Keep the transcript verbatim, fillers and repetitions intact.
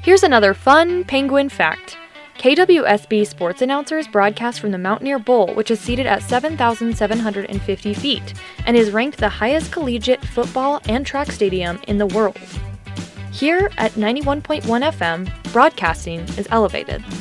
Here's another fun Penguin fact. K W S B sports announcers broadcast from the Mountaineer Bowl, which is seated at seven thousand seven hundred fifty feet and is ranked the highest collegiate football and track stadium in the world. Here at ninety-one point one F M, broadcasting is elevated.